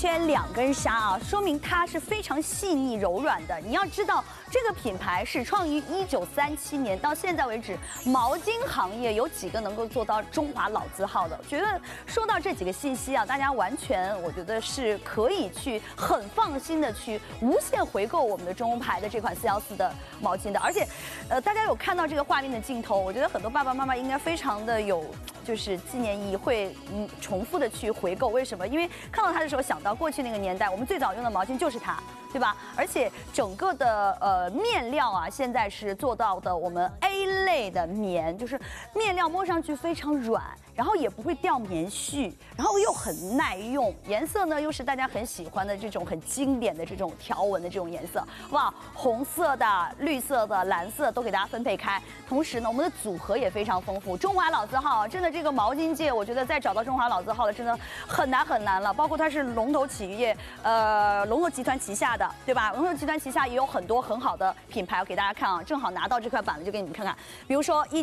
圈2根纱啊，说明它是非常细腻柔软的。你要知道，这个品牌始创于1937年，到现在为止，毛巾行业有几个能够做到中华老字号的？我觉得说到这几个信息啊，大家完全我觉得是可以去很放心的去无限回购我们的中欧牌的这款414的毛巾的。而且，大家有看到这个画面的镜头，我觉得很多爸爸妈妈应该非常的有就是纪念意义，会重复的去回购。为什么？因为看到它的时候想到过去那个年代，我们最早用的毛巾就是它，对吧？而且整个的面料啊，现在是做到的我们 A 类的棉，就是面料摸上去非常软，然后也不会掉棉絮，然后又很耐用，颜色呢又是大家很喜欢的这种很经典的这种条纹的这种颜色，哇，红色的、绿色的、蓝色都给大家分配开。同时呢，我们的组合也非常丰富，中华老字号，真的这个毛巾界，我觉得再找到中华老字号的真的很难很难了。包括它是龙头企业，龙头集团旗下的，对吧？龙头集团旗下也有很多很好的品牌，我给大家看啊，正好拿到这块板子就给你们看看。比如说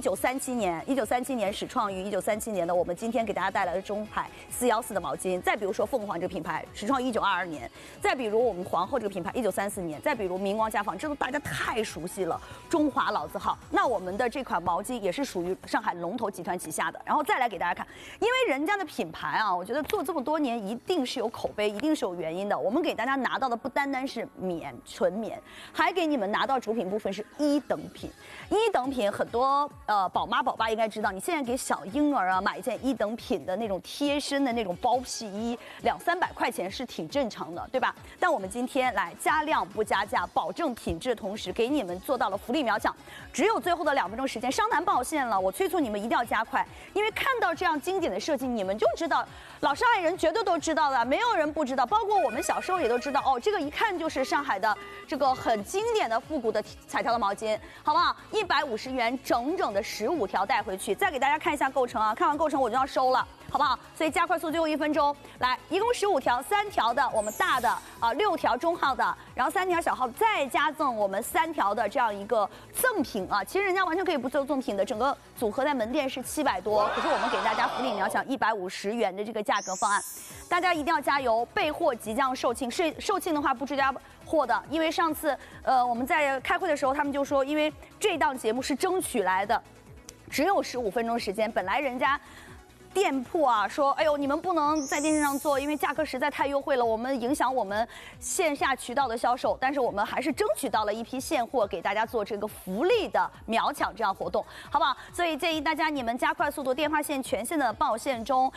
1937年始创于1937年的，我们今天给大家带来的中牌414的毛巾。再比如说凤凰这个品牌，始创于1922年。再比如我们皇后这个品牌，1934年。再比如明光家纺，这都大家太熟悉了，中华老字号。那我们的这款毛巾也是属于上海龙头集团旗下的。然后再来给大家看，因为人家的品牌啊，我觉得做这么多年一定是有口碑，一定是有原因的。我们给大家拿到的不单单是棉，纯棉，还给你们拿到主品部分是1等品。1等品很多宝妈宝爸应该知道，你现在给小婴儿啊买一件1等品的那种贴身的那种包屁衣，200-300块钱是挺正常的，对吧？但我们今天来加量不加价，保证品质，同时给你们做到了福利秒抢，只有最后的2分钟时间，商谈爆线了，我催促你们一定要加快，因为看到这样经典的设计，你们就知道，老上海人绝对都知道的，没有人不知道，包括我们小时候也都知道哦，这个一看就是上海的这个很经典的复古的彩条的毛巾，好不好？150元整整的15条带回去，再给大家看一下构成啊，看完构成我就要收了。好不好？所以加快速，最后1分钟，来，一共15条，3条的我们大的啊，6条中号的，然后3条小号，再加赠我们3条的这样一个赠品啊。其实人家完全可以不做赠品的，整个组合在门店是700多，可是我们给大家福利秒抢150元的这个价格方案，大家一定要加油！备货即将售罄，售罄的话不追加货的，因为上次我们在开会的时候，他们就说，因为这档节目是争取来的，只有15分钟时间，本来人家店铺啊说，哎呦，你们不能在电视上做，因为价格实在太优惠了，我们影响我们线下渠道的销售。但是我们还是争取到了一批现货，给大家做这个福利的秒抢这样活动，好不好？所以建议大家你们加快速度，电话线全线的报线中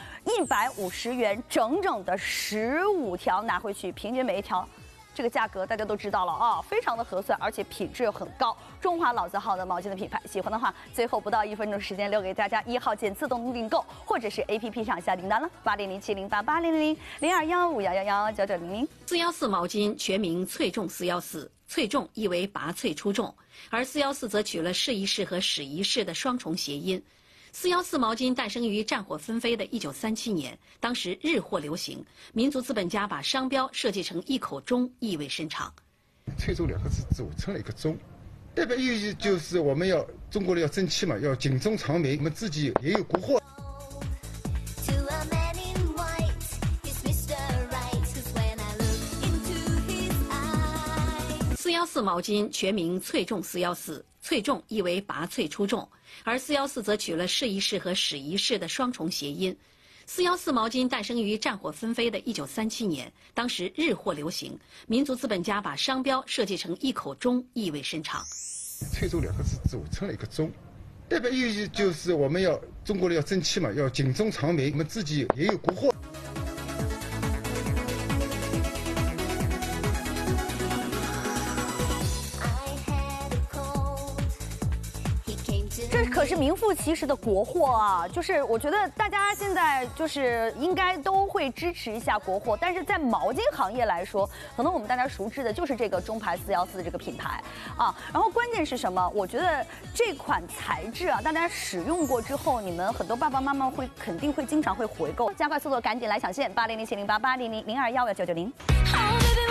，150元整整的15条拿回去，平均每一条。这个价格大家都知道了啊，非常的合算，而且品质很高，中华老字号的毛巾的品牌，喜欢的话，最后不到1分钟时间留给大家1号键自动订购，或者是 APP 上下订单了，80070880000215111990。 414毛巾全名翠众414，翠众意为拔萃出众，而414则取了试一试和使一试的双重谐音。414毛巾诞生于战火纷飞的1937年，当时日货流行，民族资本家把商标设计成一口钟，意味深长。 翠州2个字组成了一个钟，代表意义就是我们要中国人要争气嘛，要警钟长鸣，我们自己也有国货。 414毛巾全名翠众414，翠众意为拔萃出众，而414则取了试一试和使一试的双重谐音。414毛巾诞生于战火纷飞的1937年，当时日货流行，民族资本家把商标设计成一口钟，意味深长。 翠州2个字组成了一个钟，代表意义就是我们要中国人要争气嘛，要警钟长鸣，我们自己也有国货。 这可是名副其实的国货啊！就是我觉得大家现在就是应该都会支持一下国货，但是在毛巾行业来说，可能我们大家熟知的就是这个中牌414的这个品牌啊。然后关键是什么？我觉得这款材质啊，大家使用过之后，你们很多爸爸妈妈肯定会经常会回购。加快速度，赶紧来抢线，800708800002111990。